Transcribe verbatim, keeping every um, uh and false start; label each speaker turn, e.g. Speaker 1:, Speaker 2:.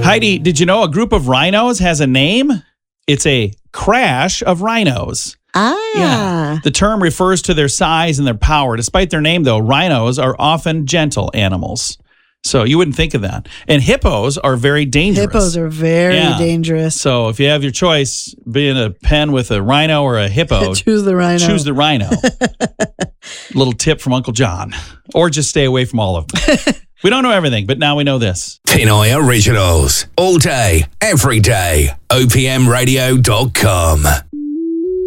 Speaker 1: Heidi, did you know a group of rhinos has a name? It's a crash of rhinos.
Speaker 2: Ah.
Speaker 1: Yeah. The term refers to their size and their power. Despite their name, though, rhinos are often gentle animals. So you wouldn't think of that. And hippos are very dangerous.
Speaker 2: Hippos are very
Speaker 1: Yeah.
Speaker 2: dangerous.
Speaker 1: So if you have your choice, be in a pen with a rhino or a hippo,
Speaker 2: Choose the rhino.
Speaker 1: choose the rhino. Little tip from Uncle John. Or just stay away from all of them. We don't know everything, but now we know this.
Speaker 3: Pinoy Originals. All day, every day. O P M radio dot com.